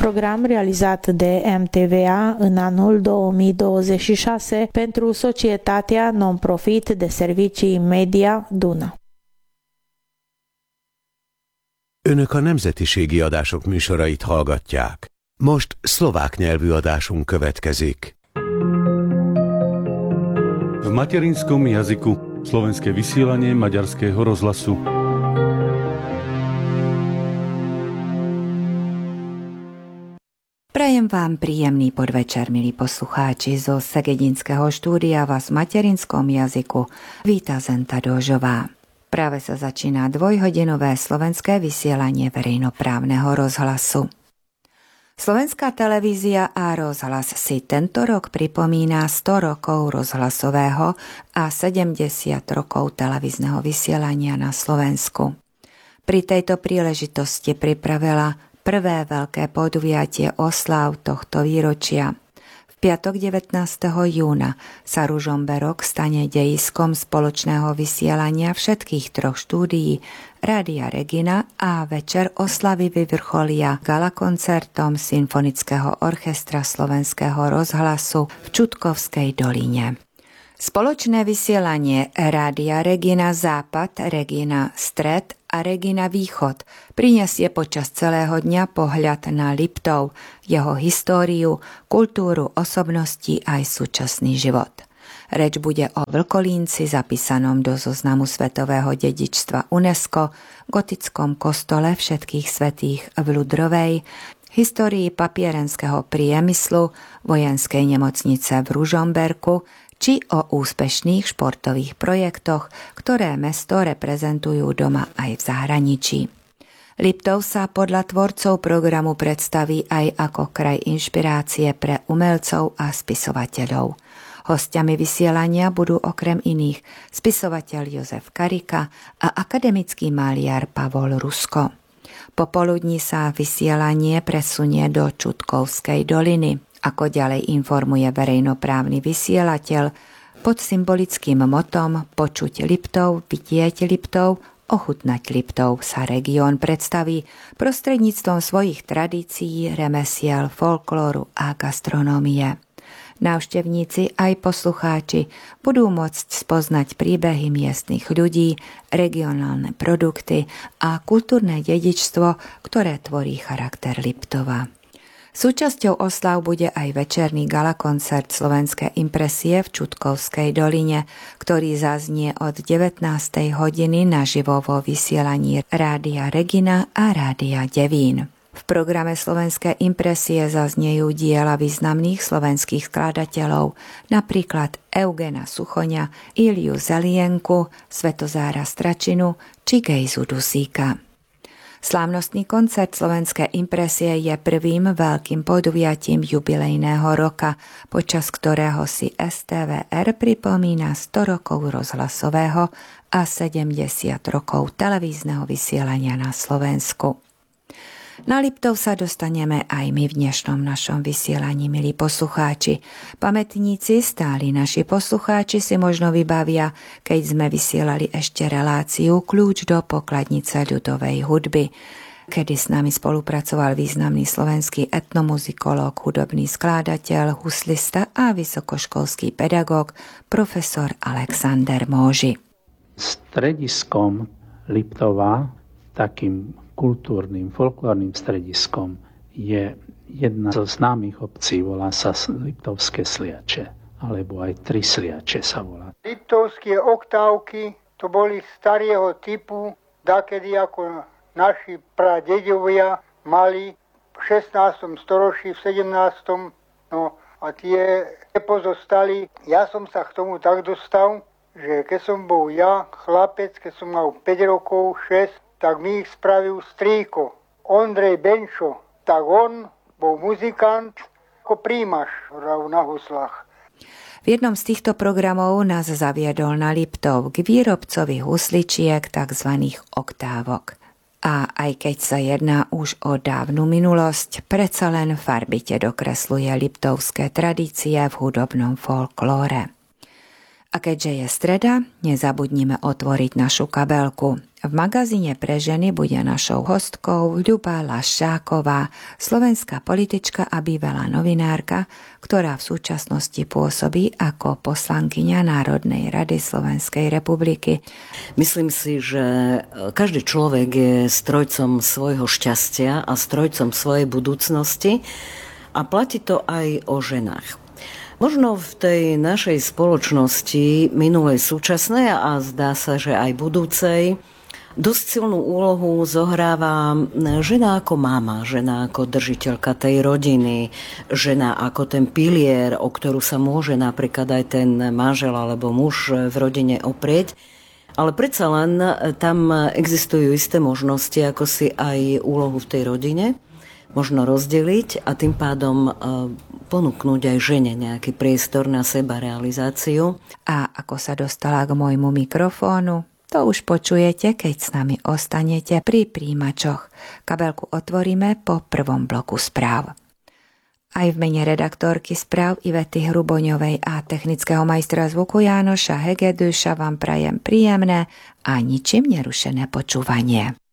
program realizat de MTVA în anul 2026 pentru Societatea Non-Profit de Servicii Media Duna. Önök a nemzetiségi adások műsorait hallgatják. Most szlovák nyelvű adásunk következik. V materinskom jazyku slovenské vysielanie Maďarského rozhlasu. Prajem vám príjemný podvečer, milí poslucháči. Zo Segedinského štúdia vás v materinskom jazyku víta Zenta Dožová. Práve sa začína dvojhodinové slovenské vysielanie verejnoprávneho rozhlasu. Slovenská televízia a rozhlas si tento rok pripomína 100 rokov rozhlasového a 70 rokov televízneho vysielania na Slovensku. Pri tejto príležitosti pripravila prvé veľké podujatie oslav tohto výročia. V piatok 19. júna sa Ružomberok stane dejiskom spoločného vysielania všetkých troch štúdií Rádia Regina a večer oslavy vyvrcholia galakoncertom Symfonického orchestra Slovenského rozhlasu v Čutkovskej doline. Spoločné vysielanie Rádia Regina Západ, Regina Stred a Regina Východ prinesie počas celého dňa pohľad na Liptov, jeho históriu, kultúru, osobnosti aj súčasný život. Reč bude o Vlkolínci zapísanom do zoznamu svetového dedičstva UNESCO, gotickom kostole všetkých svätých v Ľudrovej, histórii papierenského priemyslu, vojenskej nemocnice v Ružomberku, či o úspešných športových projektoch, ktoré mesto reprezentujú doma aj v zahraničí. Liptov sa podľa tvorcov programu predstaví aj ako kraj inšpirácie pre umelcov a spisovateľov. Hostiami vysielania budú okrem iných spisovateľ Jozef Karika a akademický maliar Pavol Rusko. Popoludní sa vysielanie presunie do Čutkovskej doliny. Ako ďalej informuje verejnoprávny vysielateľ, pod symbolickým motom Počuť Liptov, vidieť Liptov, ochutnať Liptov sa región predstaví prostredníctvom svojich tradícií, remesiel, folklóru a gastronómie. Návštevníci aj poslucháči budú môcť spoznať príbehy miestnych ľudí, regionálne produkty a kultúrne dedičstvo, ktoré tvorí charakter Liptova. Súčasťou oslav bude aj večerný galakoncert Slovenské impresie v Čutkovskej doline, ktorý zaznie od 19. hodiny naživo vo vysielaní Rádia Regina a Rádia Devín. V programe Slovenské impresie zaznejú diela významných slovenských skladateľov, napríklad Eugena Suchoňa, Iliu Zelienku, Svetozára Stračinu či Gejzu Dusíka. Slávnostný koncert Slovenské impresie je prvým veľkým podujatím jubilejného roka, počas ktorého si STVR pripomína 100 rokov rozhlasového a 70 rokov televízneho vysielania na Slovensku. Na Liptov sa dostaneme aj my v dnešnom našom vysielaní, milí poslucháči. Pamätníci, stáli naši poslucháči si možno vybavia, keď sme vysielali ešte reláciu Kľúč do pokladnice ľudovej hudby, kedy s nami spolupracoval významný slovenský etnomuzikológ, hudobný skladateľ, huslista a vysokoškolský pedagóg profesor Alexander Móži. Strediskom Liptova, takým kultúrnym, folklórnym strediskom je jedna zo známych obcí, volá sa Liptovské Sliače, alebo aj Tri Sliače sa volá. Liptovské oktávky to boli starého typu, dakedy ako naši pradedovia mali v 16. storočí, v 17. No a tie nepozostali. Ja som sa k tomu tak dostal, že keď som bol ja chlapec, keď som mal 5 rokov, 6, tak mi ich spravil strýko. Ondrej Benčo, tak on bol muzikant ako príjimaš na huslách. V jednom z týchto programov nás zaviedol na Liptov k výrobcovi husličiek, tzv. Oktávok. A aj keď sa jedná už o dávnu minulosť, predsa len farbite dokresluje liptovské tradície v hudobnom folklóre. A keďže je streda, nezabudnime otvoriť našu kabelku. V magazíne pre ženy bude našou hostkou Ľuba Laščáková, slovenská politička a bývalá novinárka, ktorá v súčasnosti pôsobí ako poslankyňa Národnej rady Slovenskej republiky. Myslím si, že každý človek je strojcom svojho šťastia a strojcom svojej budúcnosti a platí to aj o ženách. Možno v tej našej spoločnosti, minulej, súčasnej a zdá sa, že aj budúcej, dosť silnú úlohu zohráva žena ako mama, žena ako držiteľka tej rodiny, žena ako ten pilier, o ktorú sa môže napríklad aj ten manžel alebo muž v rodine oprieť. Ale predsa len tam existujú isté možnosti, ako si aj úlohu v tej rodine možno rozdeliť a tým pádom ponúknuť aj žene nejaký priestor na sebarealizáciu. A ako sa dostala k môjmu mikrofónu? To už počujete, keď s nami ostanete pri príjimačoch. Kabelku otvoríme po prvom bloku správ. Aj v mene redaktorky správ Ivety Hruboňovej a technického majstra zvuku Jánoša Hegeduša vám prajem príjemné a ničím nerušené počúvanie.